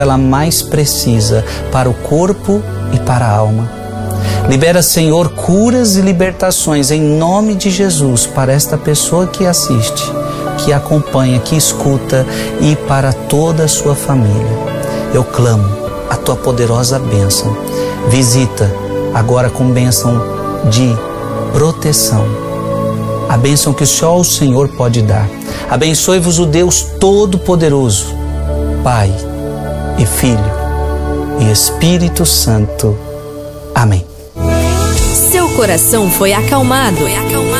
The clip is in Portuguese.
ela mais precisa para o corpo e para a alma. Libera, Senhor, curas e libertações em nome de Jesus para esta pessoa que assiste, que acompanha, que escuta e para toda a sua família. Eu clamo a tua poderosa bênção. Visita agora com bênção de proteção. A bênção que só o Senhor pode dar. Abençoe-vos o Deus Todo-Poderoso, Pai e Filho e Espírito Santo. Amém. Seu coração foi acalmado.